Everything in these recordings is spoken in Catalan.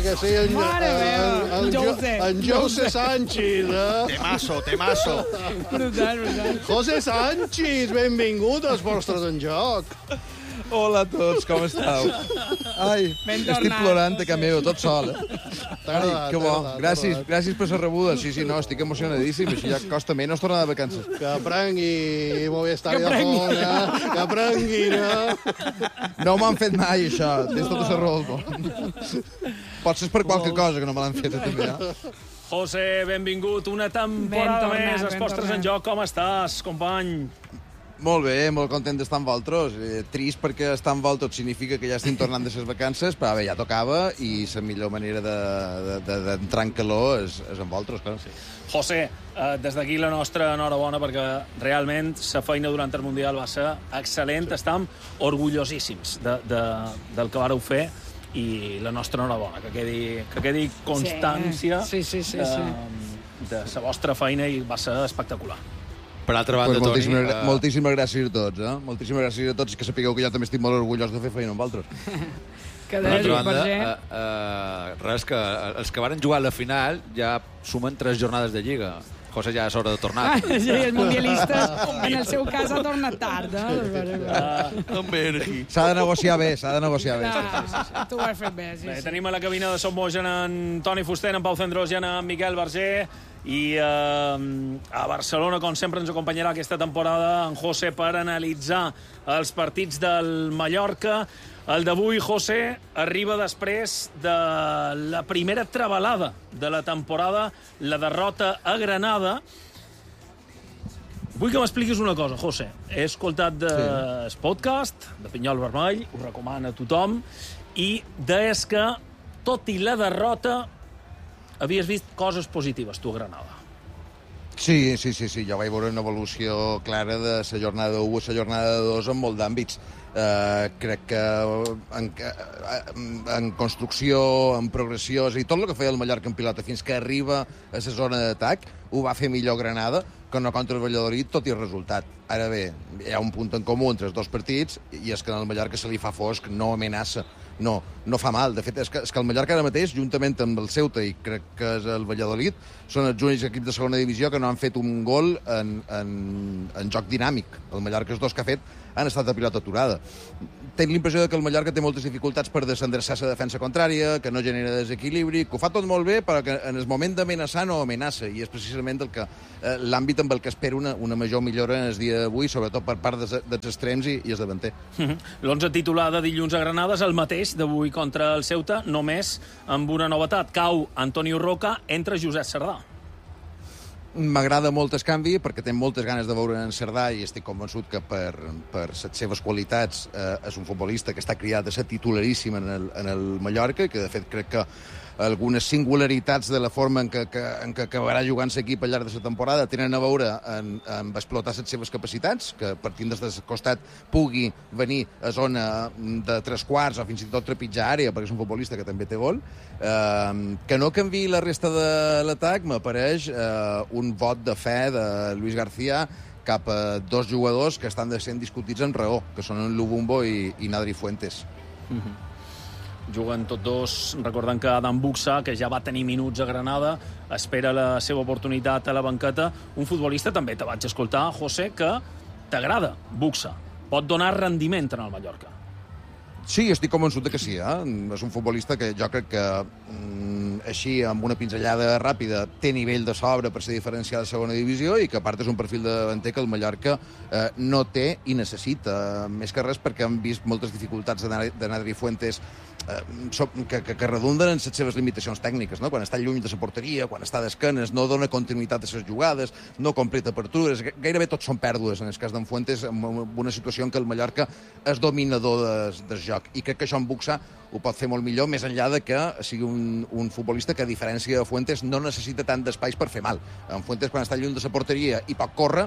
que sí, en José Sánchez. Temazo. Brutal. José Sánchez, benvingut als Vostres en Joc. Hola a tots, com esteu? Ai, estic plorant de cameo, tot sol, Ai, que bo. Gràcies per la rebuda. Sí, no, estic emocionadíssim. Així ja costa menys tornar de vacances. Que prengui Movistar i Dazona. Que prengui, no? No m'han fet mai, això. Tens tota la raó del món. Potser és per qualque cosa que no me l'han fet, també, José, benvingut. Una temporada més als Postres en Joc. Com estàs, company? Molt bé, molt content d'estar amb vosaltres. Trist perquè estar amb vosaltres significa que ja estem tornant de les vacances, però bé, ja tocava i la millor manera d'entrar en calor és amb vosaltres, clar. Sí. José, des d'aquí la nostra enhorabona perquè realment la feina durant el Mundial va ser excel·lent. Sí. Estem orgullosíssims del que vareu fer i la nostra enhorabona, que quedi constància de la vostra feina i va ser espectacular. Per altra banda, pues Toni... Moltíssimes gràcies a tots, Moltíssimes gràcies a tots, que sapigueu que jo també estic molt orgullós de fer feina amb vosaltres. Per altra banda, res, que els que varen jugar a la final ja sumen 3 jornades de Lliga. José, ja és hora de tornar. Sí, els mundialistes, en el seu cas, ha tornat tard. S'ha de negociar bé, Tu ho has fet bé, sí. Tenim a la cabina de Sommogen en Toni Fuster, en Pau Cendrós i en Miquel Verger. I a Barcelona, com sempre, ens acompanyarà aquesta temporada en José per analitzar els partits del Mallorca. El d'avui, José, arriba després de la primera travalada de la temporada, la derrota a Granada. Vull que m'expliquis una cosa, José. He escoltat el podcast de Pinyol Vermell, ho recomana a tothom, i deies que, tot i la derrota, havies vist coses positives, tu, a Granada. Sí. Jo vaig veure una evolució clara de la jornada 1 a la jornada 2 en molt d'àmbits. Crec que en construcció, en progressió, és a dir, tot el que feia el Mallorca en pilota fins que arriba a la zona d'atac, ho va fer millor Granada que no contra el Valladolid, tot i el resultat. Ara bé, hi ha un punt en comú entre els dos partits, i és que al Mallorca se li fa fosc, no amenaça, no fa mal. De fet, és que el Mallorca ara mateix, juntament amb el Ceuta i crec que és el Valladolid, són els únics equips de segona divisió que no han fet un gol en joc dinàmic. El Mallorca, els dos que ha fet, han estat a pilota aturada. Tinc l'impressió que el Mallorca té moltes dificultats per desendreçar la defensa contrària, que no genera desequilibri, que ho fa tot molt bé, però que en el moment d'amenaçar no amenaça, i és precisament l'àmbit amb el que espero una major millora en el dia d'avui, sobretot per part dels extrems i el davanter. L'11 titular de dilluns a Granada és el mateix d'avui contra el Ceuta, només amb una novetat. Cau Antonio Roca, entra Josep Cerdà. M'agrada molt el canvi perquè tinc moltes ganes de veure en Cerdà i estic convençut que per les seves qualitats és un futbolista que està criat a ser titularíssim en el Mallorca i que de fet crec que algunes singularitats de la forma en què acabarà jugant l'equip al llarg de la temporada tenen a veure amb explotar les seves capacitats, que partint des del costat pugui venir a zona de 3/4 o fins i tot trepitjar àrea, perquè és un futbolista que també té gol. Que no canviï la resta de l'atac m'apareix un vot de fe de Luis García cap a dos jugadors que estan sent discutits en raó, que són en Lubumbo i Nadri Fuentes. Juguen tots dos, recordant que Adam Buxa, que ja va tenir minuts a Granada, espera la seva oportunitat a la banqueta. Un futbolista, també te vaig escoltar, José, que t'agrada, Buxa. Pot donar rendiment en el Mallorca. Sí, estic convençut que sí. És un futbolista que jo crec que així, amb una pinzellada ràpida, té nivell de sobre per ser diferenciat de segona divisió i que, a part, és un perfil de davanter que el Mallorca no té i necessita. Més que res perquè han vist moltes dificultats de Nadri Fuentes que redunden en les seves limitacions tècniques, no? Quan està lluny de la porteria, quan està d'esquenes, no dona continuïtat a les jugades, no completa apertures, gairebé tot són pèrdues en el cas d'en Fuentes, en una situació en què el Mallorca és dominador del joc, i crec que això en Buxa ho pot fer molt millor, més enllà de que sigui un futbolista que, a diferència de Fuentes, no necessita tant d'espais per fer mal. En Fuentes, quan està lluny de la porteria i pot córrer,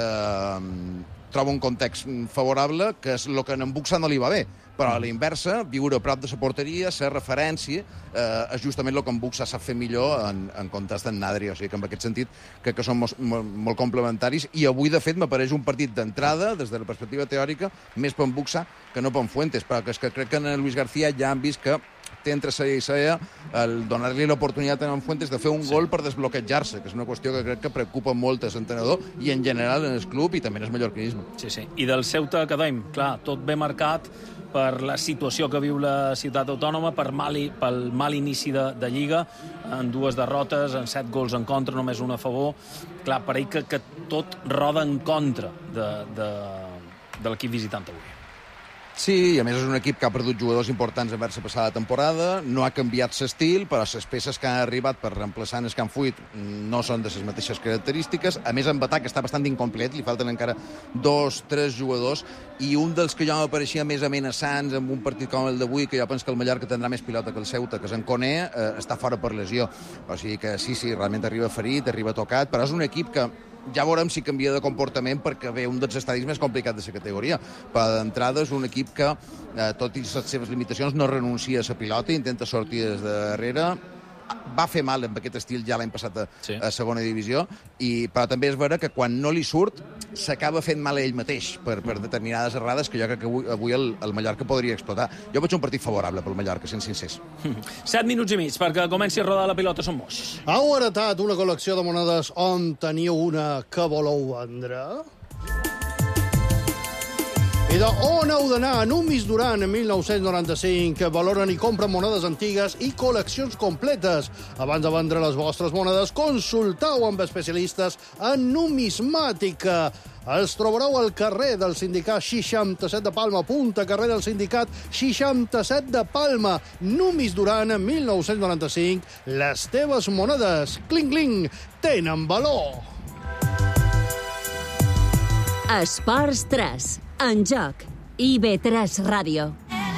troba un context favorable, que és el que en Buxa no li va bé. Però a la inversa, viure a prop de la porteria, ser referència, és justament el que en Buxa sap fer millor en contrast amb Nadri. O sigui que en aquest sentit crec que són molt complementaris, i avui, de fet, m'apareix un partit d'entrada, des de la perspectiva teòrica, més per en Buxa que no per en Fuentes, però és que crec que en Luis García ja han vist que té entre ceia i ceia, el donar-li l'oportunitat a Fuentes de fer un gol per desbloquejar-se, que és una qüestió que crec que preocupa molt a l'entrenador i en general en el club i també en el mallorquinisme. Sí. I del Ceuta, que dèiem, clar, tot ben marcat per la situació que viu la ciutat autònoma, pel mal inici de Lliga, en 2 derrotes, en 7 gols en contra, només 1 a favor. Clar, pareix que tot roda en contra de l'equip visitant avui. Sí, i a més és un equip que ha perdut jugadors importants envers la passada temporada, no ha canviat l'estil, però les peces que han arribat per reemplaçar els que han fuit no són de les mateixes característiques. A més, en atac està bastant incomplet, li falten encara 2-3 jugadors, i un dels que ja m'apareixia més amenaçants en un partit com el d'avui, que jo penso que el Mallorca tindrà més pilota que el Ceuta, que és en Koné, està fora per lesió. O sigui que sí, realment arriba ferit, arriba tocat, però és un equip que ja veurem si canvia de comportament perquè ve un dels estadis més complicats de la categoria. Però d'entrada és un equip que, tot i les seves limitacions, no renuncia a la pilota, intenta sortir des de darrere. Va fer mal amb aquest estil ja l'any passat a segona divisió, però també és vera que quan no li surt s'acaba fent mal a ell mateix per determinades errades que jo crec que avui el Mallorca podria explotar. Jo veig un partit favorable pel Mallorca, sent sincers. 7 minuts i mig perquè comenci a rodar la pilota Som Moix. Heu heretat una col·lecció de monedes on teniu una que voleu vendre? I d'on heu d'anar? Numis Duran, en 1995, que valoren i compren monedes antigues i col·leccions completes. Abans de vendre les vostres monedes, consulteu amb especialistes en numismàtica. Els trobareu al carrer del Sindicat 67 de Palma, punta carrer del Sindicat 67 de Palma. Numis Duran, en 1995, les teves monedes, cling, cling, tenen valor. Esports 3. En joc. IB3 Ràdio.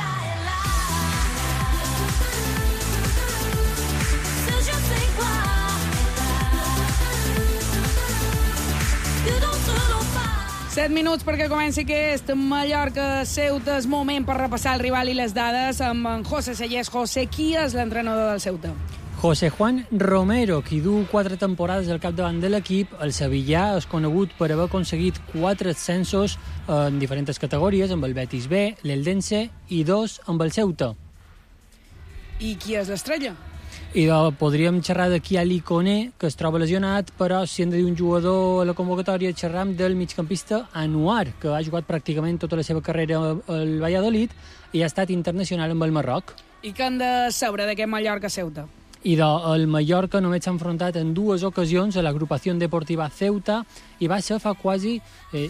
Set minuts perquè comenci aquest Mallorca-Ceuta. És moment per repassar el rival i les dades amb en José Sellés. José, qui és l'entrenador del Ceuta? José Juan Romero, qui du 4 temporades al capdavant de l'equip. El sevillà és conegut per haver aconseguit 4 ascensos en diferents categories, amb el Betis B, l'Eldense i 2 amb el Ceuta. I qui és l'estrella? I podríem xerrar d'aquí a l'Iconé, que es troba lesionat, però si hem de dir un jugador a la convocatòria, xerram del migcampista Anouar, que ha jugat pràcticament tota la seva carrera al Valladolid i ha estat internacional amb el Marroc. I què han de saber d'aquest Mallorca-Ceuta? I el Mallorca només s'ha enfrontat en 2 ocasions a l'agrupació deportiva Ceuta i va ser fa quasi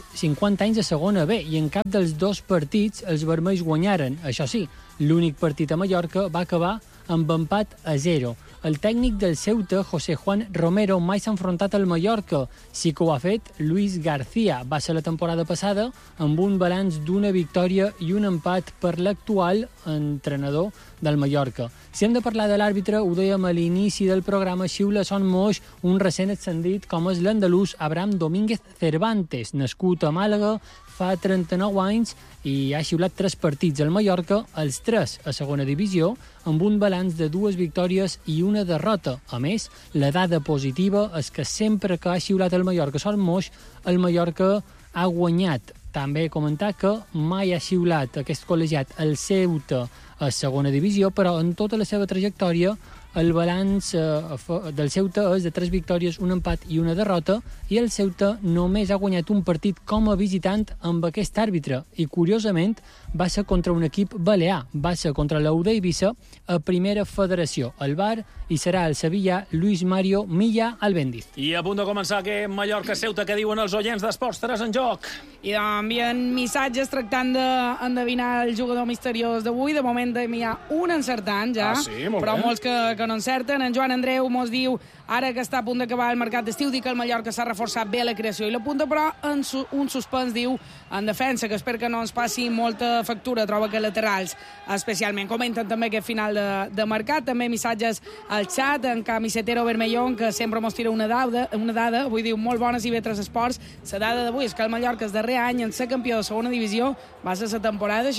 50 anys de segona B, i en cap dels 2 partits els vermells guanyaren. Això sí, l'únic partit a Mallorca va acabar amb empat a 0. El tècnic del Ceuta, José Juan Romero, mai s'ha enfrontat al Mallorca. Sí que ho ha fet Luis García. Va ser la temporada passada amb un balanç d'1 victòria i un empat per l'actual entrenador del Mallorca. Si hem de parlar de l'àrbitre, ho dèiem a l'inici del programa, xiula Son Moix un recent ascendit com és l'andalús Abraham Domínguez Cervantes, nascut a Màlaga fa 39 anys i ha xiulat 3 partits al Mallorca, els 3 a segona divisió, amb un balanç de 2 victòries i 1 derrota. A més, la dada positiva és que sempre que ha xiulat el Mallorca Son Moix, el Mallorca ha guanyat. També comentar que mai ha xiulat aquest col·legiat el Ceuta a segona divisió, però en tota la seva trajectòria el balanç del Ceuta és de 3 victòries, un empat i una derrota, i el Ceuta només ha guanyat un partit com a visitant amb aquest àrbitre, i curiosament va ser contra un equip balear, va ser contra l'Auda Eivissa a primera federació, el Bar, i serà el sevillà Luis Mario Milla Albendiz. I a punt de començar aquest Mallorca-Ceuta, que diuen els oients d'Esports 3 en joc. I envien missatges tractant d'endevinar el jugador misteriós d'avui. De moment hi ha un encertant ja, però molts que no encerten. En Joan Andreu mos diu, ara que està a punt d'acabar el mercat d'estiu, diu que el Mallorca s'ha reforçat bé la creació i la punta, però en un suspens diu en defensa, que espero que no ens passi molta factura, troba que laterals especialment. Comenten també aquest final de mercat, també missatges al xat, en Camisetero Vermellón, que sempre mos tira una dada, avui diu molt bones i vetres esports. La dada d'avui és que el Mallorca és darrer any en ser campió de segona divisió, va ser la temporada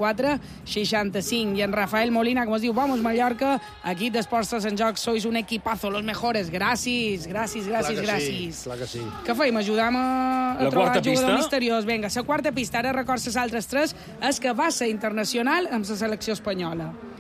64-65, i en Rafael Molina, que mos diu, vamos Mallorca, aquí d'Esports 3 en joc, sois un equipazo, los mejores, gràcies. Clar que sí. Què feim? Ajudam a trobar el jugador pista? misteriós. Vinga, la quarta pista, ara records les altres 3, és que va ser internacional amb la selecció espanyola.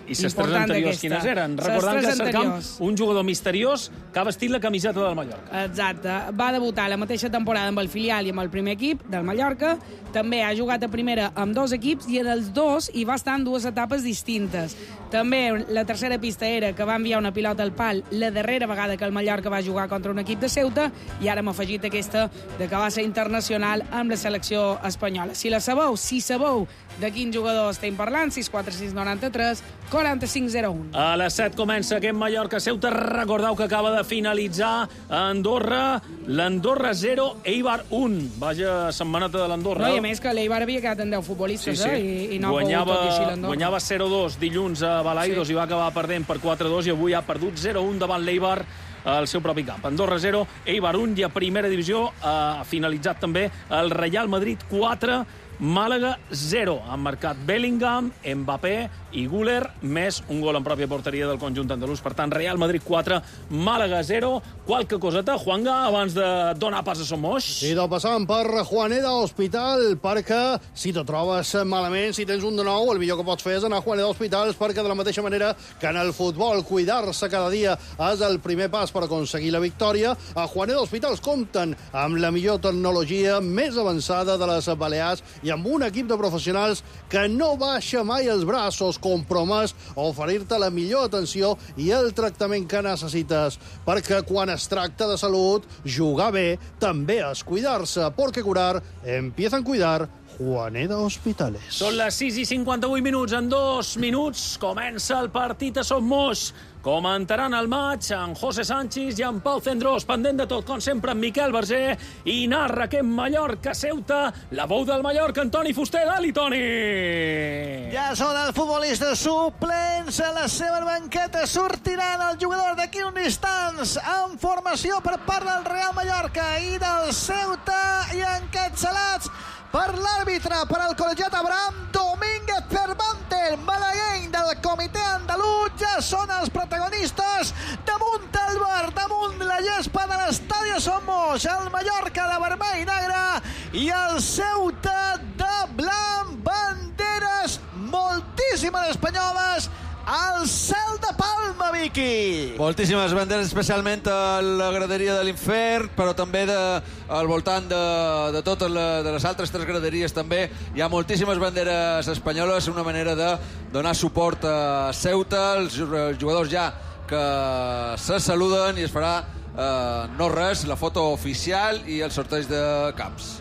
I les tres anteriors quines eren? Recordant que cercam un jugador misteriós que ha vestit la camiseta del Mallorca. Exacte. Va debutar la mateixa temporada amb el filial i amb el primer equip del Mallorca. També ha jugat a primera amb 2 equips i en els 2 hi va estar en 2 etapes distintes. També la tercera pista era que va enviar una pilota al pal la darrera vegada que el Mallorca va jugar contra un equip de Ceuta i ara hem afegit aquesta de que va ser internacional amb la selecció espanyola. Si sabeu de quin jugador estem parlant, 64693 4501. A les 7 comença aquest Mallorca-Ceuta. Recordeu que acaba de finalitzar a Andorra. L'Andorra 0, Eibar 1. Vaja setmaneta de l'Andorra. No, i a més que l'Eibar havia quedat en 10 futbolistes, i no ha pogut tot i així l'Andorra. Guanyava 0-2 dilluns a Balaidos i va acabar perdent per 4-2 i avui ha perdut 0-1 davant l'Eibar al seu propi camp. Andorra 0, Eibar 1 i a primera divisió ha finalitzat també el Real Madrid 4, Màlaga 0. Han marcat Bellingham, Mbappé i Güler, més un gol en pròpia porteria del conjunt andalús. Per tant, Real Madrid 4, Màlaga 0. Qualque coseta, Juanga, abans de donar pas a Somos? Sí, del passant per Juaneda Hospital, perquè si te trobes malament, si tens un de nou, el millor que pots fer és anar a Juaneda Hospital, perquè de la mateixa manera que en el futbol cuidar-se cada dia és el primer pas per aconseguir la victòria, a Juaneda Hospitals compten amb la millor tecnologia més avançada de les Balears i amb un equip de professionals que no baixa mai els braços, compromès a oferir-te la millor atenció i el tractament que necessites. Perquè quan es tracta de salut, jugar bé també és cuidar-se, perquè curar empieza a cuidar Juaneda Hospitales. Són les 6:58 minuts. En 2 minuts comença el partit a Somos. Comentaran el maig en José Sánchez i en Pau Cendrós. Pendent de tot, com sempre, en Miquel Verger. I narra aquest Mallorca-Ceuta. La veu del Mallorca, en Toni Fuster. Dali, Toni! Ja són els futbolistes suplents a les seves banquetes. Sortiran el jugador d'aquí uns instants en formació per part del Real Mallorca i del Ceuta i encapçalats per l'àrbitre, per al col·legiat Abraham Domínguez Cervantes, malagueny del comitè andalús. Ja són els protagonistes damunt el verd, damunt la gespa de l'estadi de Somos. El Mallorca de vermell i negre i el Ceuta de blanc. Banderes moltíssimes espanyoles al cel de Palma, Vicky. Moltíssimes banderes, especialment a la graderia de l'Infern, però també al voltant de totes de les altres 3 graderies també. Hi ha moltíssimes banderes espanyoles, una manera de donar suport a Ceuta. Els jugadors ja que se saluden i es farà no res, la foto oficial i el sorteig de caps.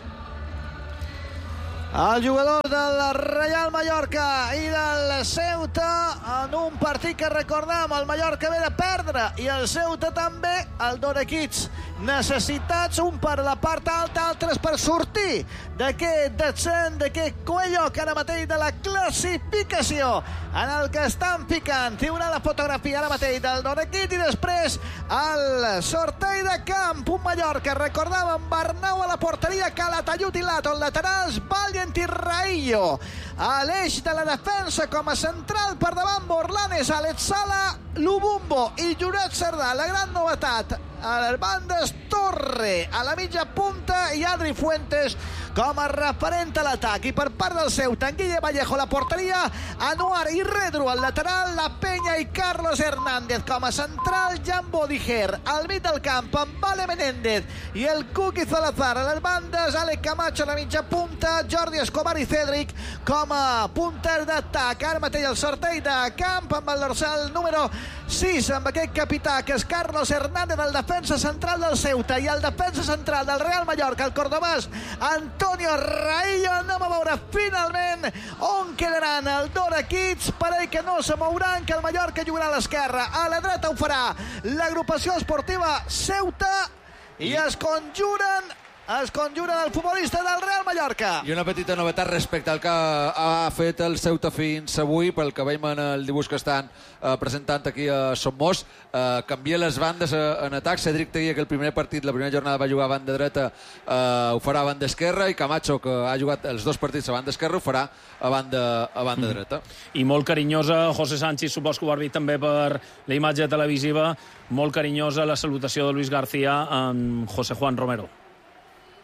El jugador del Real Mallorca i del Ceuta en un partit que recordem, el Mallorca ve de perdre i el Ceuta també, el dos equips necessitats, un per la part alta, altres per sortir d'aquest descens, d'aquest cuello que ara mateix de la classificació en el que estan picant. Tiurà la fotografia ara mateix del dos equips i després el sorteig de camp. Un Mallorca, recordàvem, Bernau a la porteria, Calatayud i Lato, laterals, Valiant i Raillo. A l'eix de la defensa com a central per davant Borlanes, Alex Sala, Lubumbo i Juret Cerdà. La gran novetat a les bandes, Torre a la mitja punta i Adri Fuentes com a referent a l'atac. I per part del Ceuta, Guille Vallejo a la porteria, Anuar i Redru al lateral, La Peña i Carlos Hernández com a central, Jan Bodiger al mig del camp amb Vale Menéndez i el Cuqui Salazar a les bandes, Alec Camacho a la mitja punta, Jordi Escobar i Cédric com a punters d'atac. Ara mateix el sorteig de camp amb el dorsal número 6, amb aquest capità que és Carlos Hernández, el defensa central del Ceuta, i el defensa central del Real Mallorca, el cordobès Antonio Raillo. Anem a veure finalment on quedaran els dos equips. Parell que no se mouran, que el Mallorca jugarà a l'esquerra, a la dreta ho farà l'agrupació esportiva Ceuta i es conjuren el futbolista del Real Mallorca. I una petita novetat respecte al que ha fet el Ceuta fins avui, pel que veiem en el dibuix que estan presentant aquí a Somos. Canvia les bandes en atac. Cédric Teguia, que el primer partit, la primera jornada va jugar a banda dreta, ho farà a banda esquerra, i Camacho, que ha jugat els dos partits a banda esquerra, ho farà a banda dreta. I molt carinyosa, José Sánchez, supos que ho ha vist també per la imatge televisiva, molt carinyosa la salutació de Luis García amb José Juan Romero.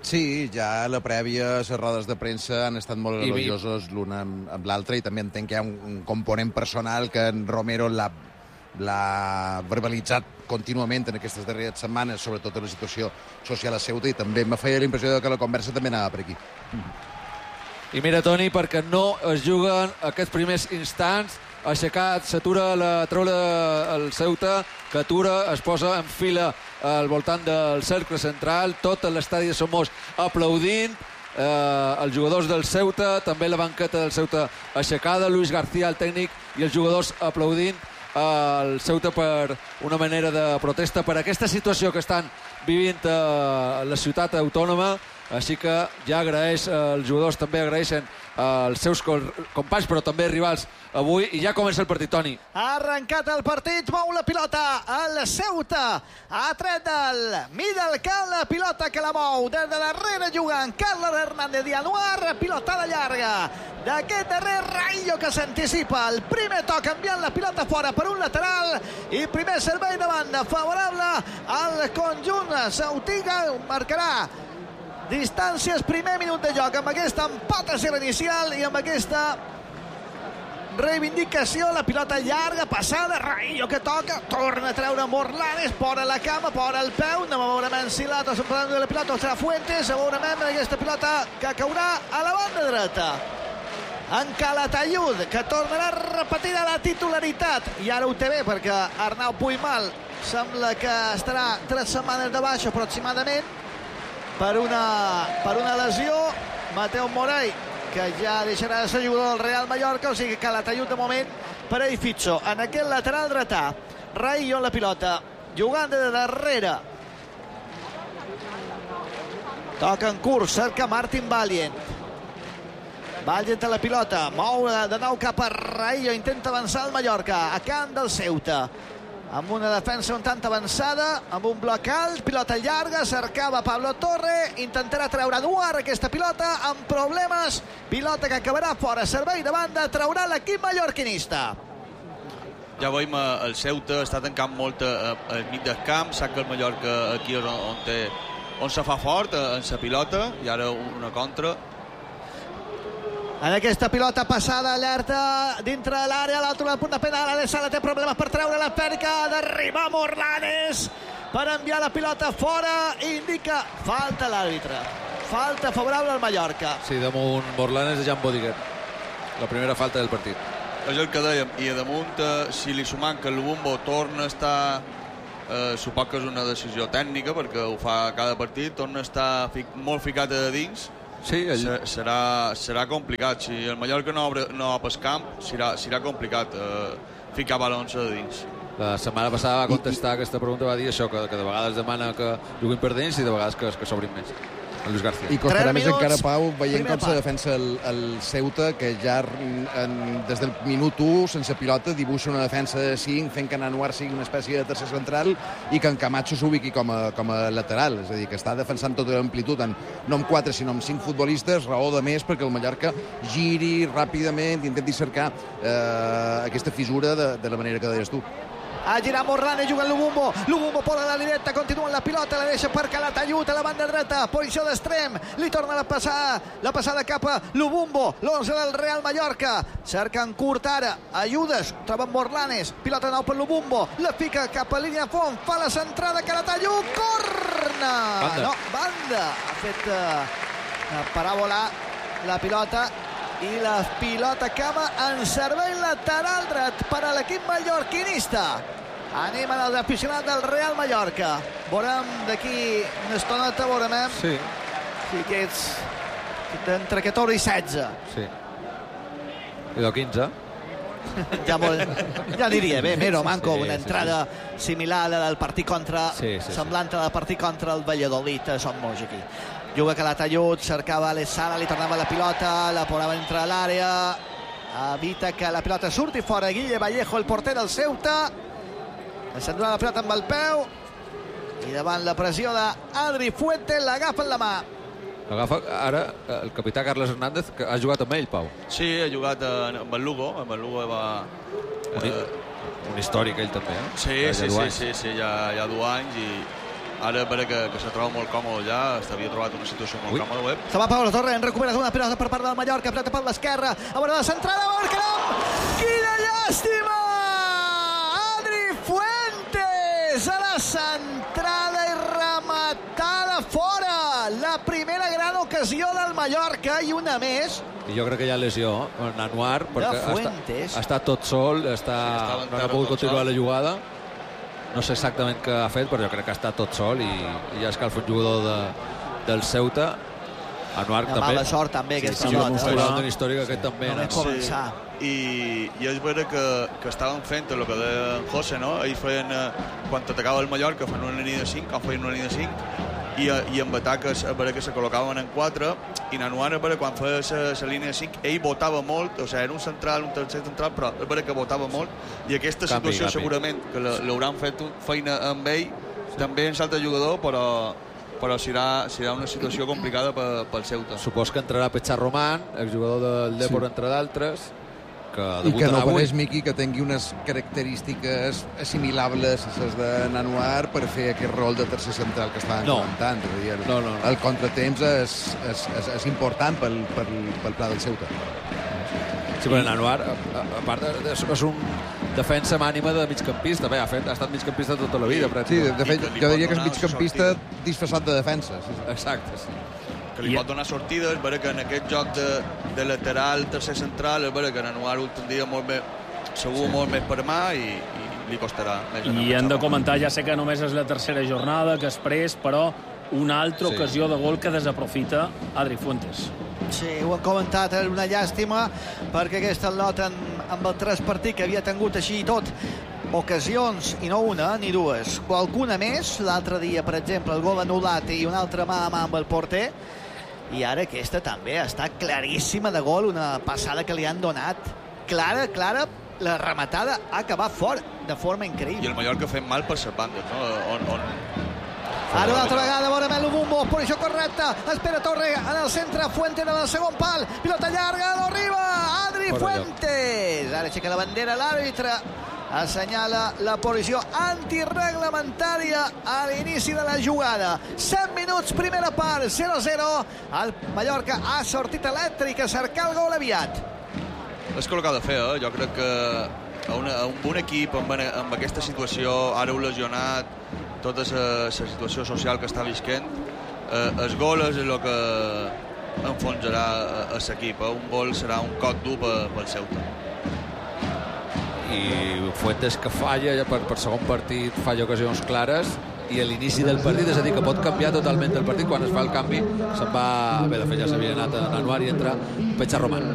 Sí, ja a la prèvia, les rodes de premsa han estat molt elogiosos l'un amb l'altre, i també entenc que hi ha un component personal que en Romero l'ha verbalitzat contínuament en aquestes darreres setmanes, sobretot en la situació social a Ceuta, i també me feia la impressió que la conversa també anava per aquí. I mira, Toni, perquè no es juguen aquests primers instants, aixecat, s'atura la treula el Ceuta, que atura, es posa en fila al voltant del cercle central, tot l'estadi de Somos aplaudint, els jugadors del Ceuta, també la banqueta del Ceuta aixecada, Luis García, el tècnic, i els jugadors aplaudint el Ceuta per una manera de protesta per aquesta situació que estan vivint a la ciutat autònoma. Així que ja agraeix, els jugadors també agraeixen als seus companys, però també rivals avui, i ja comença el partit, Toni. Ha arrencat el partit, mou la pilota el Ceuta, ha tret del mig del camp la pilota que la mou des de darrere jugant Carlos Hernández Dianuar, pilotada llarga d'aquest darrer Raillo que s'anticipa, el primer toc enviant la pilota fora per un lateral, i primer servei de banda favorable al conjunt ceutí, marcarà distàncies, primer minut de joc amb aquesta empat a ser inicial i amb aquesta reivindicació. La pilota llarga, passada, Raillo que toca, torna a treure Morlanes, pora la cama, pora el peu, no veurem si l'altre de la pilota serà Fuentes, veurem aquesta pilota que caurà a la banda dreta en Calatayud, que tornarà a repetir la titularitat, i ara ho té bé perquè Arnau Puymal sembla que estarà 3 setmanes de baixa aproximadament per una lesió. Mateu Morey, que ja deixarà de ser jugador del Real Mallorca, o sigui que Calatayud de moment per ell Fitxo. En aquest lateral dretà, Raillo en la pilota, jugant de darrere. Toca en curs, cerca Martin Valiant. Valiant a la pilota, mou de nou cap a Raillo, intenta avançar el Mallorca, a camp del Ceuta, amb una defensa un tant avançada, amb un bloc alt, pilota llarga, cercava Pablo Torre, intentarà treure Duar aquesta pilota, amb problemes, pilota que acabarà fora, servei de banda, traurà l'equip mallorquinista. Ja veiem, el Ceuta està tancant molt al mig del camp, sap que el Mallorca aquí és on se fa fort, en la pilota, i ara una contra. En aquesta pilota passada, alerta dintre de l'àrea, l'altre del punt de penal, Alessala té problemes per treure l'esfèrica, d'arribar Morlanes per enviar la pilota fora, i indica falta l'àrbitre, falta favorable al Mallorca. Sí, damunt Morlanes de Jan Bodiger, la primera falta del partit. És el que dèiem, i a damunt, si li sumam que el Lubumbo torna a estar, suposo que és una decisió tècnica, perquè ho fa cada partit, torna a estar molt ficat a dins. Sí, serà complicat. Si el Mallorca no obre el camp, serà complicat ficar balons a dins. La setmana passada va contestar aquesta pregunta, va dir això, que de vegades demana que juguin per dins i de vegades que s'obrin més. Luis García. I costarà més encara, Pau, veient com se defensa el Ceuta, que ja des del minut 1, sense pilota, dibuixa una defensa de 5, fent que Nanuar sigui una espècie de tercer central i que en Camacho s'ubiqui com a lateral. És a dir, que està defensant tota l'amplitud, no amb 4, sinó amb 5 futbolistes, raó de més perquè el Mallorca giri ràpidament i intenti cercar aquesta fissura de la manera que deies tu. Ha girat Morlanes, juga Lubumbo, Lubumbo posa la directa, continua la pilota, la deixa per Calatayud a la banda dreta, posició d'extrem, li torna la passada cap a Lubumbo, l'11 del Real Mallorca, cerca en curt ara, ajudes, troba Morlanes, pilota nou per Lubumbo, la fica cap a línia fons, fa la centrada Calatayud, corna! Banda! Ha fet parar a volar la pilota, i la pilota acaba en servei lateral dret per a l'equip mallorquinista. Animen els aficionats del Real Mallorca. Veurem d'aquí una estoneta, veurem aquests entre 14 i 16. Sí. I de 15. Ja diria bé, Mero Manco, una entrada similar a la del partit contra, semblant a la partit contra el Valladolid, som molts aquí. Juga Calatayud, cercava Alessala, li tornava la pilota, la posava entre l'àrea, evita que la pilota surti fora. Guille Vallejo, el porter del Ceuta, s'endurà la pilota amb el peu, i davant la pressió d'Adri Fuentes l'agafa en la mà. Agafa ara el capità Carlos Hernández, que ha jugat amb ell, Pau. Sí, ha jugat amb el Lugo, va... Un històric, ell també, Sí, ja 2 anys, i ara veure que se troba molt còmode allà, s'havia trobat una situació molt còmoda. Se va Pablo Torre, han recuperat una pilota per part del Mallorca, pilota per l'esquerra, a veure la centrada, a veure caram! Quina llàstima! Adri Fuentes a la centrada i rematada fora! La primera gran ocasió del Mallorca i una més. I jo crec que hi ha lesió en Anwar, perquè ha estat tot sol, no ha pogut continuar la jugada. No sé exactament què ha fet, però jo crec que ha estat tot sol i ja escalfa un jugador del Ceuta. Anwar també. Mala sort també aquesta pilota. Sí, una històrica que també. I és vera que estaven fent el que deia en José, no? Ells feien, quan atacava el Mallorca, feien una línia de 5, quan feien una línia de 5, i amb ataques a veure que se col·locaven en 4, i Nanuan, a veure, quan feia la línia de 5, ell votava molt, o sigui, era un central, un tercer central, però a veure que votava molt, i aquesta situació segurament que l'hauran fet feina amb ell, també en l'altre jugador, però serà una situació complicada pel Ceuta. Supos que entrarà Petxar Roman, exjugador del Depor, entre d'altres, i que no coneix Miqui que tingui unes característiques assimilables a les de Nanuar per fer aquest rol de tercer central que estaven comentant. El contratemps és important pel pla del Ceuta. Sí, però Nanuar, a part, és un defensa mànima de migcampista. Bé, ha estat migcampista tota la vida. Sí, de fet, jo diria que és migcampista disfressat de defensa. Exacte, sí. Que li pot donar sortides, veure que en aquest joc de lateral, tercer central, veure que Nanuar ho tindria molt més per mà i li costarà més. I hem de comentar, ja sé que només és la tercera jornada, que és pres, però una altra ocasió de gol que desaprofita Adri Fuentes. Sí, ho han comentat, era una llàstima, perquè aquesta nota amb el 3 partit que havia tingut així i tot ocasions, i no una ni dues, qualcuna més. L'altre dia, per exemple, el gol anul·lat i una altra mà a mà amb el porter, i ara aquesta també està claríssima de gol, una passada que li han donat clara, la rematada ha acabat fora de forma increïble. I el Mallorca fent mal per les bandes, no? Ara una altra vegada, veure Melo Bumbo, posició correcta, espera Torre en el centre, Fuentes en el segon pal, pilota llarga, no arriba, Adri Fuentes, ara aixeca la bandera l'àrbitre, assenyala la posició antireglamentària a l'inici de la jugada. 7 minuts, primera part, 0-0, el Mallorca ha sortit elèctric a cercar el gol aviat. És el que ha de fer, jo crec que a un equip amb aquesta situació, ara ho lesionat, tota la situació social que està visquent, el gol és el que enfonsarà l'equip. Un gol serà un cot dur pel Ceuta. I Fuentes que falla per segon partit, falla ocasions clares, i a l'inici del partit, és a dir, que pot canviar totalment el partit. Quan es fa el canvi se'n va, bé, de fet ja s'havia anat a Nanuar i entra Petxar Roman.